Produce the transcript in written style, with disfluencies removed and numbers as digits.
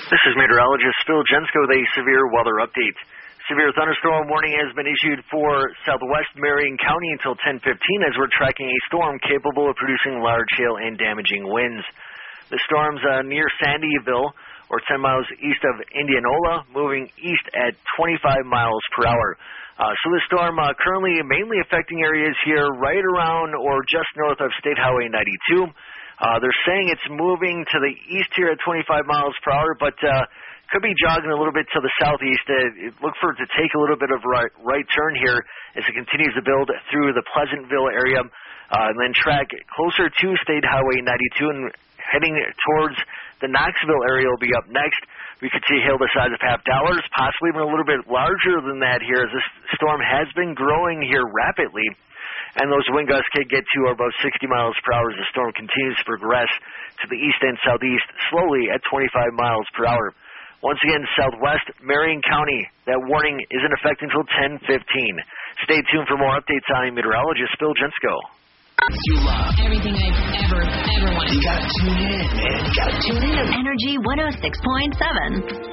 This is meteorologist Phil Jensko with a severe weather update. Severe thunderstorm warning has been issued for southwest Marion County until 10:15 as we're tracking a storm capable of producing large hail and damaging winds. The storm's near Sandyville, or 10 miles east of Indianola, moving east at 25 miles per hour. So the storm currently mainly affecting areas here right around or just north of State Highway 92. They're saying it's moving to the east here at 25 miles per hour, but could be jogging a little bit to the southeast. Look for it to take a little bit of right turn here as it continues to build through the Pleasantville area, and then track closer to State Highway 92 and heading towards the Knoxville area will be up next. We could see hail the size of $50, possibly even a little bit larger than that here as this storm has been growing here rapidly. And those wind gusts can get to about 60 miles per hour as the storm continues to progress to the east and southeast slowly at 25 miles per hour. Once again, southwest Marion County, that warning is in effect until 10:15. Stay tuned for more updates on meteorologist Phil Jensko. You love everything I've ever wanted. You gotta tune in, man. You gotta tune in. Energy 106.7.